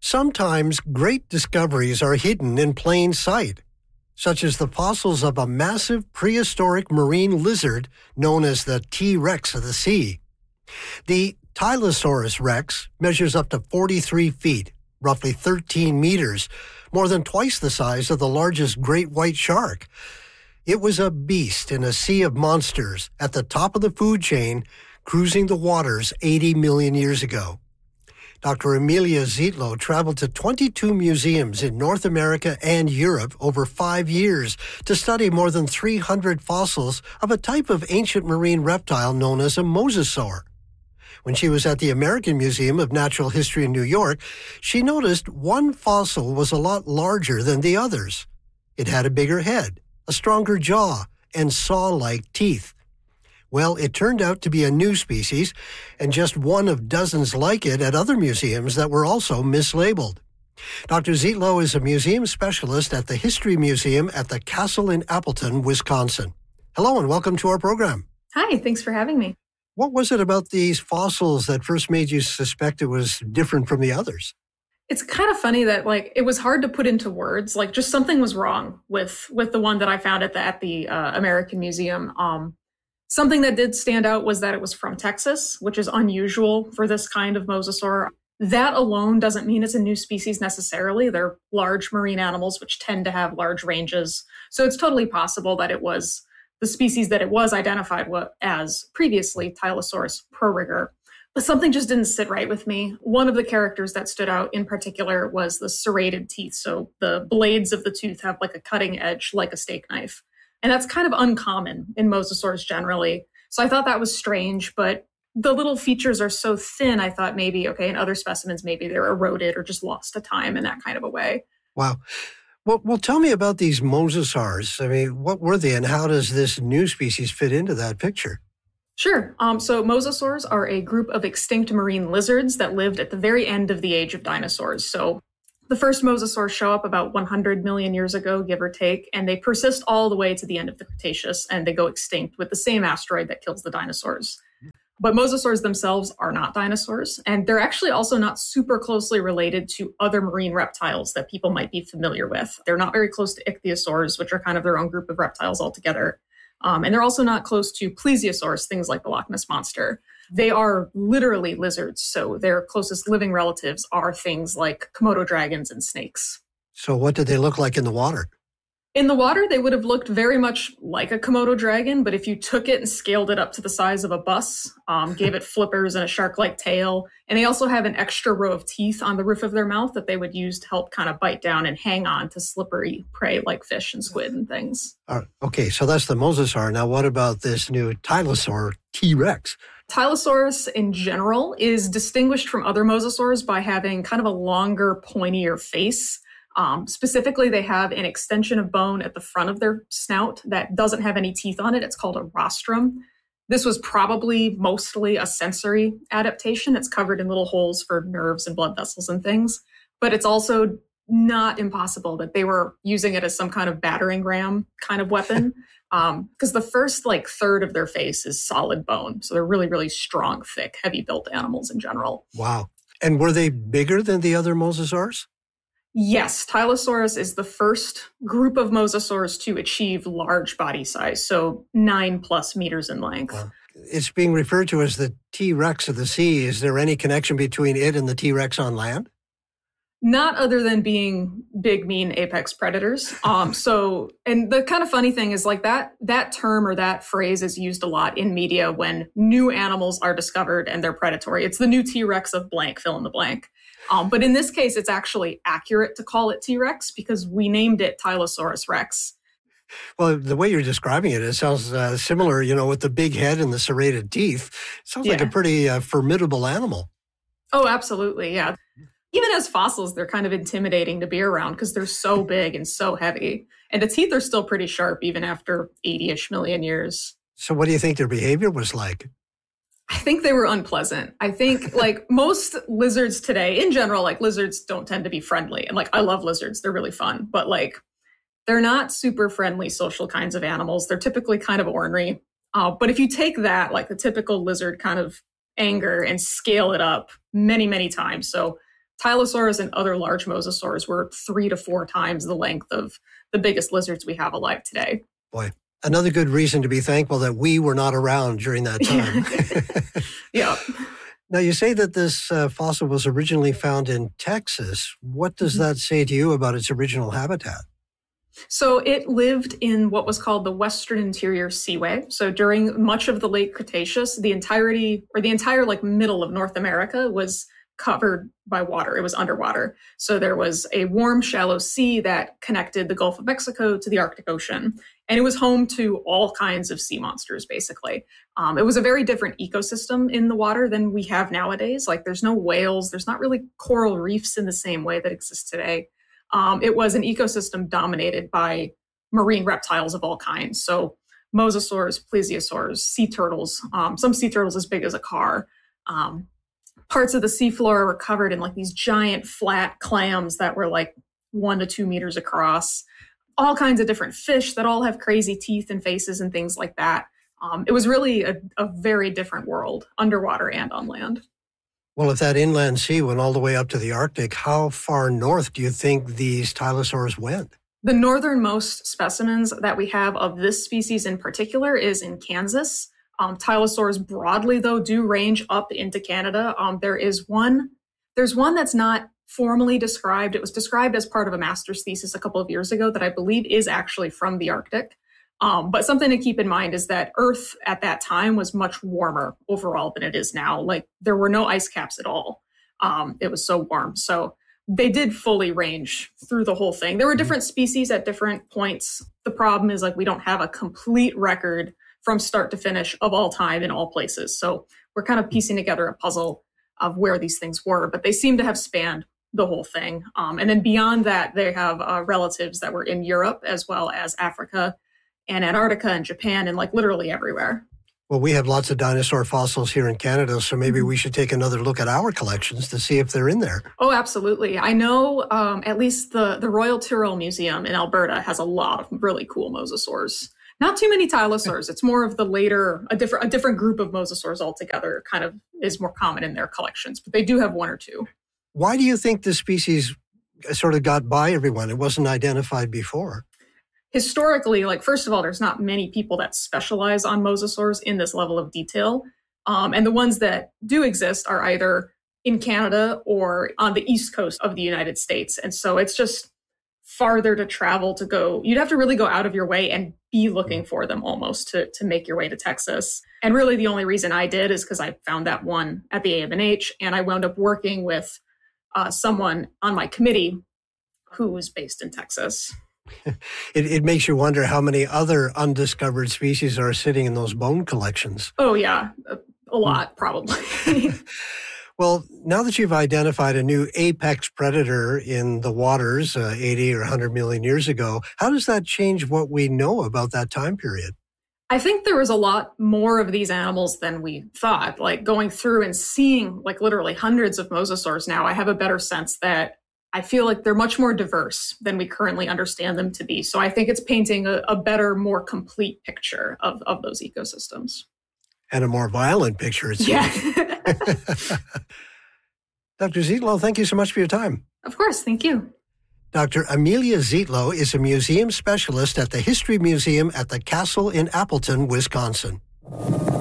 Sometimes great discoveries are hidden in plain sight, such as the fossils of a massive prehistoric marine lizard known as the T-Rex of the sea. The Tylosaurus rex measures up to 43 feet, roughly 13 meters, more than twice the size of the largest great white shark. It was a beast in a sea of monsters at the top of the food chain, cruising the waters 80 million years ago. Dr. Emilia Zietlow traveled to 22 museums in North America and Europe over 5 years to study more than 300 fossils of a type of ancient marine reptile known as a mosasaur. When she was at the American Museum of Natural History in New York, she noticed one fossil was a lot larger than the others. It had a bigger head, a stronger jaw, and saw-like teeth. Well, it turned out to be a new species, and just one of dozens like it at other museums that were also mislabeled. Dr. Zietlow is a museum specialist at the History Museum at the Castle in Appleton, Wisconsin. Hello, and welcome to our program. Hi, thanks for having me. What was it about these fossils that first made you suspect it was different from the others? It's kind of funny that it was hard to put into words. Just something was wrong with the one that I found at the American Museum. Something that did stand out was that it was from Texas, which is unusual for this kind of mosasaur. That alone doesn't mean it's a new species necessarily. They're large marine animals, which tend to have large ranges. So it's totally possible that it was the species that it was identified as previously, Tylosaurus prorigor. But something just didn't sit right with me. One of the characters that stood out in particular was the serrated teeth. So the blades of the tooth have a cutting edge, like a steak knife. And that's kind of uncommon in mosasaurs generally. So I thought that was strange, but the little features are so thin, I thought maybe, in other specimens, maybe they're eroded or just lost to time in that kind of a way. Wow. Well, tell me about these mosasaurs. I mean, what were they and how does this new species fit into that picture? Sure. So mosasaurs are a group of extinct marine lizards that lived at the very end of the age of dinosaurs. So the first mosasaurs show up about 100 million years ago, give or take, and they persist all the way to the end of the Cretaceous, and they go extinct with the same asteroid that kills the dinosaurs. But mosasaurs themselves are not dinosaurs, and they're actually also not super closely related to other marine reptiles that people might be familiar with. They're not very close to ichthyosaurs, which are kind of their own group of reptiles altogether. And they're also not close to plesiosaurs, things like the Loch Ness Monster. They are literally lizards, so their closest living relatives are things like Komodo dragons and snakes. So what did they look like in the water? In the water, they would have looked very much like a Komodo dragon, but if you took it and scaled it up to the size of a bus, gave it flippers and a shark-like tail, and they also have an extra row of teeth on the roof of their mouth that they would use to help kind of bite down and hang on to slippery prey like fish and squid and things. Okay, so that's the mosasaur. Now what about this new Tylosaur T-Rex? Tylosaurus in general is distinguished from other mosasaurs by having kind of a longer, pointier face. Specifically, they have an extension of bone at the front of their snout that doesn't have any teeth on it. It's called a rostrum. This was probably mostly a sensory adaptation. It's covered in little holes for nerves and blood vessels and things. But it's also not impossible that they were using it as some kind of battering ram kind of weapon. Because the first third of their face is solid bone. So they're really, really strong, thick, heavy built animals in general. Wow. And were they bigger than the other mosasaurs? Yes, Tylosaurus is the first group of mosasaurs to achieve large body size, so 9+ meters in length. It's being referred to as the T-Rex of the sea. Is there any connection between it and the T-Rex on land? Not other than being big, mean apex predators. And the kind of funny thing is that term or that phrase is used a lot in media when new animals are discovered and they're predatory. It's the new T-Rex of blank, fill in the blank. But in this case, it's actually accurate to call it T-Rex because we named it Tylosaurus rex. Well, the way you're describing it, it sounds similar, with the big head and the serrated teeth. It sounds like a pretty formidable animal. Oh, absolutely, yeah. Even as fossils, they're kind of intimidating to be around because they're so big and so heavy. And the teeth are still pretty sharp even after 80-ish million years. So what do you think their behavior was like? I think they were unpleasant. I think most lizards today, in general, lizards don't tend to be friendly. And I love lizards. They're really fun. But they're not super friendly social kinds of animals. They're typically kind of ornery. But if you take that, the typical lizard kind of anger and scale it up many, many times. So Tylosaurus and other large mosasaurs were 3 to 4 times the length of the biggest lizards we have alive today. Boy, another good reason to be thankful that we were not around during that time. Yeah. Now, you say that this fossil was originally found in Texas. What does that say to you about its original habitat? So it lived in what was called the Western Interior Seaway. So during much of the late Cretaceous, the entire like middle of North America was covered by water. It was underwater. So there was a warm, shallow sea that connected the Gulf of Mexico to the Arctic Ocean. And it was home to all kinds of sea monsters, basically. It was a very different ecosystem in the water than we have nowadays. Like there's no whales, there's not really coral reefs in the same way that exists today. It was an ecosystem dominated by marine reptiles of all kinds. So mosasaurs, plesiosaurs, sea turtles, some sea turtles as big as a car. Parts of the seafloor were covered in like these giant flat clams that were like 1 to 2 meters across. All kinds of different fish that all have crazy teeth and faces and things like that. It was really a very different world, underwater and on land. Well, if that inland sea went all the way up to the Arctic, how far north do you think these tylosaurs went? The northernmost specimens that we have of this species in particular is in Kansas. Tylosaurs broadly, though, do range up into Canada. There's one that's not formally described. It was described as part of a master's thesis a couple of years ago that I believe is actually from the Arctic. But something to keep in mind is that Earth at that time was much warmer overall than it is now. Like there were no ice caps at all. It was so warm. So they did fully range through the whole thing. There were different species at different points. The problem is like we don't have a complete record from start to finish of all time in all places. So we're kind of piecing together a puzzle of where these things were, but they seem to have spanned the whole thing. And then beyond that, they have relatives that were in Europe as well as Africa and Antarctica and Japan and like literally everywhere. Well, we have lots of dinosaur fossils here in Canada, so maybe we should take another look at our collections to see if they're in there. Oh, absolutely. I know at least the Royal Tyrrell Museum in Alberta has a lot of really cool mosasaurs. Not too many tylosaurs. It's more of the later, a different group of mosasaurs altogether kind of is more common in their collections, but they do have 1 or 2. Why do you think this species sort of got by everyone? It wasn't identified before. Historically, like, first of all, there's not many people that specialize on mosasaurs in this level of detail. And the ones that do exist are either in Canada or on the East Coast of the United States. And so it's just farther to travel to go. You'd have to really go out of your way and be looking for them almost to make your way to Texas. And really the only reason I did is because I found that one at the AMNH, and I wound up working with someone on my committee who was based in Texas. It makes you wonder how many other undiscovered species are sitting in those bone collections. Oh, yeah, a lot, probably. Well, now that you've identified a new apex predator in the waters 80 or 100 million years ago, how does that change what we know about that time period? I think there was a lot more of these animals than we thought. Like going through and seeing like literally hundreds of mosasaurs now, I have a better sense that I feel like they're much more diverse than we currently understand them to be. So I think it's painting a better, more complete picture of those ecosystems. And a more violent picture, it seems. Yeah. Dr. Zietlow, thank you so much for your time. Of course, thank you. Dr. Amelia Zietlow is a museum specialist at the History Museum at the Castle in Appleton, Wisconsin.